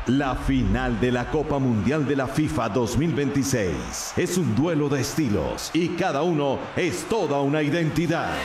La final de la Copa Mundial de la FIFA 2026 es un duelo de estilos y cada uno es toda una identidad.